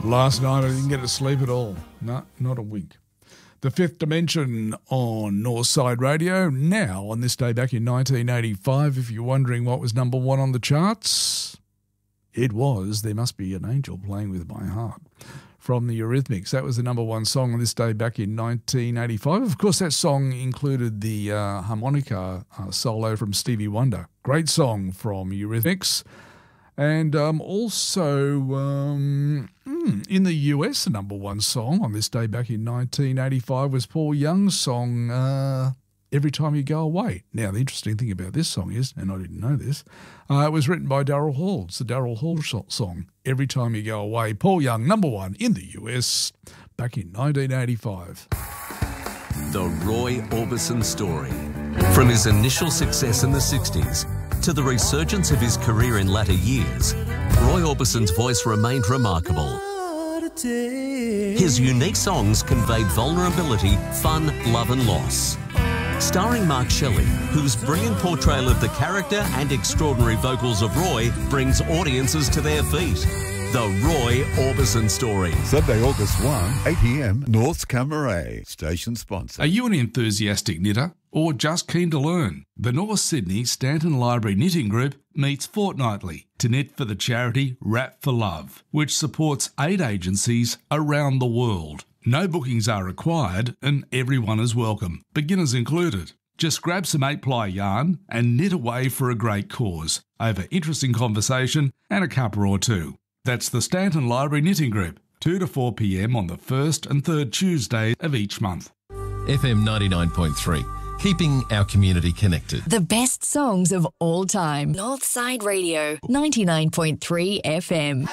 Last night I didn't get to sleep at all. No, not a wink. The Fifth Dimension on Northside Radio, now on this day back in 1985. If you're wondering what was number one on the charts, it was There Must Be an Angel Playing With My Heart from the Eurythmics. That was the number one song on this day back in 1985. Of course, that song included the harmonica solo from Stevie Wonder. Great song from Eurythmics. And also in the US, the number one song on this day back in 1985 was Paul Young's song, Every Time You Go Away. Now, the interesting thing about this song is, and I didn't know this, it was written by Daryl Hall. It's the Daryl Hall song, Every Time You Go Away. Paul Young, number one in the US back in 1985. The Roy Orbison story. From his initial success in the 60s to the resurgence of his career in latter years, Roy Orbison's voice remained remarkable. His unique songs conveyed vulnerability, fun, love and loss. Starring Mark Shelley, whose brilliant portrayal of the character and extraordinary vocals of Roy brings audiences to their feet. The Roy Orbison story. Sunday, August 1, 8 p.m, North Camaray. Station sponsor. Are you an enthusiastic knitter or just keen to learn? The North Sydney Stanton Library Knitting Group meets fortnightly to knit for the charity Wrap for Love, which supports 8 agencies around the world. No bookings are required and everyone is welcome, beginners included. Just grab some 8-ply yarn and knit away for a great cause over interesting conversation and a cuppa or two. That's the Stanton Library Knitting Group, 2 to 4 p.m. on the first and third Tuesday of each month. FM 99.3, keeping our community connected. The best songs of all time. Northside Radio, 99.3 FM.